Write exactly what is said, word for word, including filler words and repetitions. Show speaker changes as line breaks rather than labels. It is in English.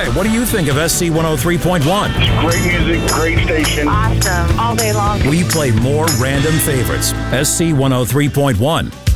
right, what do you think of S C one oh three point one?
Great music, great station.
Awesome. All day long.
We play more random favorites. S C one oh three point one.